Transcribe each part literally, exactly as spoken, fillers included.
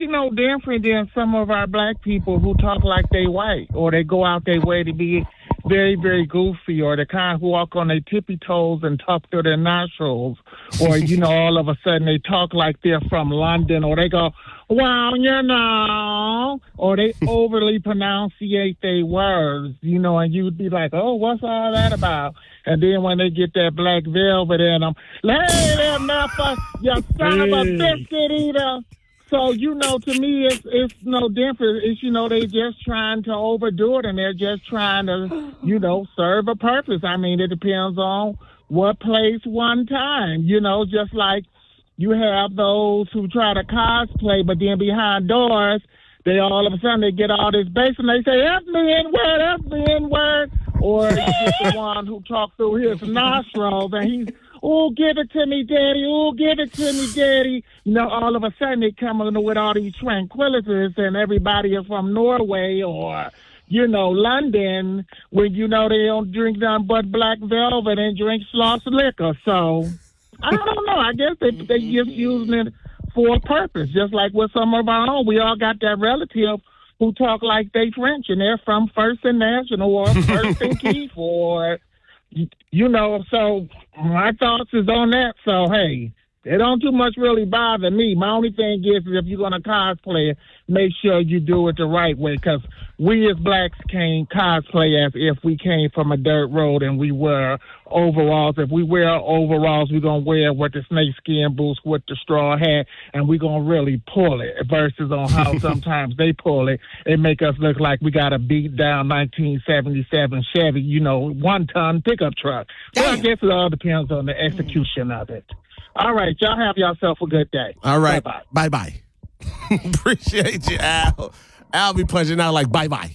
no different than some of our black people who talk like they white, or they go out their way to be very, very goofy, or the kind who walk on their tippy toes and talk through their nostrils, or, you know, all of a sudden they talk like they're from London, or they go, well, you know, or they overly pronunciate their words, you know, and you'd be like, oh, what's all that about? And then when they get that black velvet in them, hey there, Neffa, you son of a biscuit eater. So, you know, to me, it's it's no different. It's, you know, they just trying to overdo it, and they're just trying to, you know, serve a purpose. I mean, it depends on what place, one time, you know, just like you have those who try to cosplay, but then behind doors, they all of a sudden they get all this bass and they say, F me N-word, F me N-word. Or you get the one who talks through his nostrils and he's, oh, give it to me, daddy. Oh, give it to me, daddy. You know, all of a sudden they come in with all these tranquilitors and everybody is from Norway or, you know, London, when you know they don't drink nothing but black velvet and drink Schloss liquor. So I don't know. I guess they they just using it for a purpose, just like with some of our own. We all got that relative who talk like they French, and they're from First and National or First and Keith, or, you know, so my thoughts is on that. So, hey, it don't too much really bother me. My only thing is, is if you're going to cosplay, make sure you do it the right way, because we as blacks can't cosplay as if we came from a dirt road and we wear overalls. If we wear overalls, we're going to wear with the snakeskin boots with the straw hat, and we're going to really pull it, versus on how sometimes they pull it. It make us look like we got a beat down nineteen seventy-seven Chevy, you know, one-ton pickup truck. So I guess it all depends on the execution of it. All right, y'all have yourself a good day. All right. Bye-bye. Bye-bye. Appreciate you, Al. Al be punching out like bye-bye.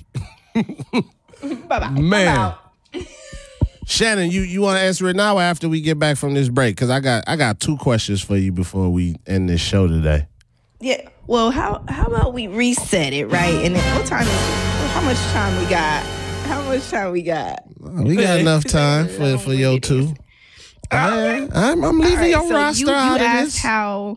Bye-bye. Man. Shannon, you, you want to answer it now or after we get back from this break? Because I got I got two questions for you before we end this show today. Yeah. Well, how how about we reset it, right? And then what time is it? How much time we got? How much time we got? We got enough time for, for your two. I, I'm, I'm leaving right, your so roster you, you out of asked this. How,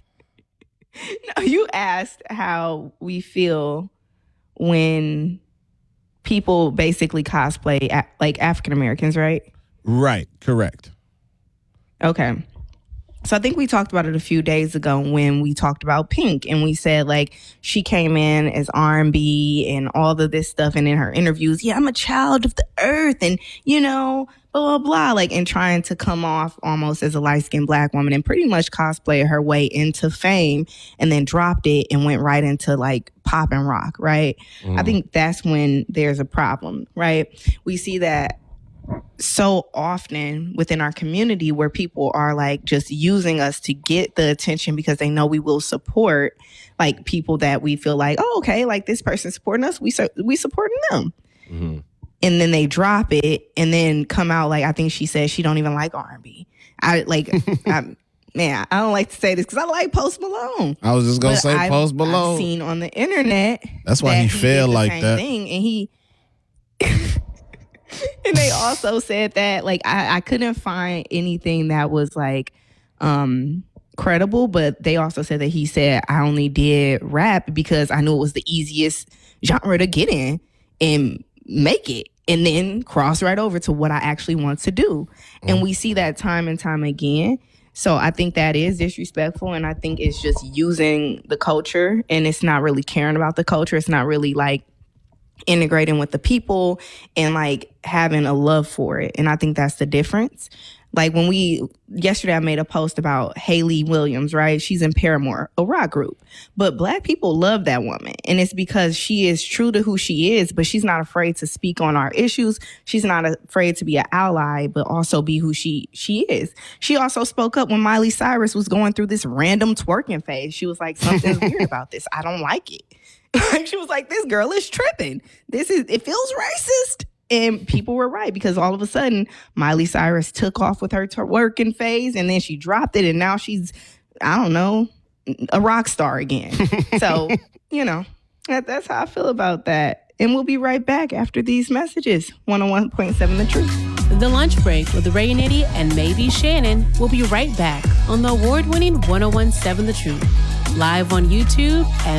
no, you asked how we feel when people basically cosplay a, like African Americans, right? Right, correct. Okay. So I think we talked about it a few days ago when we talked about Pink, and we said like she came in as R and B and all of this stuff, and in her interviews, yeah, I'm a child of the earth, and you know, blah, blah, blah, like, and trying to come off almost as a light-skinned black woman and pretty much cosplay her way into fame, and then dropped it and went right into like pop and rock, right? Mm. I think that's when there's a problem, right? We see that so often within our community where people are like just using us to get the attention because they know we will support like people that we feel like, oh, okay, like this person's supporting us, we su- we supporting them. Mm-hmm. And then they drop it and then come out like, I think she said she don't even like R and B. I like, I, man, I don't like to say this because I like Post Malone. I was just gonna but say I've, Post Malone. I've seen on the internet. That's why that he, he feel like that. Thing, and he. And they also said that like I, I couldn't find anything that was like um, credible, but they also said that he said I only did rap because I knew it was the easiest genre to get in and make it, and then cross right over to what I actually want to do. Mm. And we see that time and time again. So I think that is disrespectful, and I think it's just using the culture, and it's not really caring about the culture. It's not really like integrating with the people and like having a love for it. And I think that's the difference. Like when we, yesterday I made a post about Hayley Williams, right? She's in Paramore, a rock group. But black people love that woman. And it's because she is true to who she is, but she's not afraid to speak on our issues. She's not afraid to be an ally, but also be who she, she is. She also spoke up when Miley Cyrus was going through this random twerking phase. She was like, something's weird about this. I don't like it. She was like, this girl is tripping. This is, it feels racist. And people were right, because all of a sudden, Miley Cyrus took off with her twerking phase, and then she dropped it, and now she's, I don't know, a rock star again. So, you know, that, that's how I feel about that. And we'll be right back after these messages. one oh one point seven The Truth. The Lunch Break with Ray Nitty and maybe Shannon will be right back on the award-winning one oh one point seven The Truth. Live on YouTube and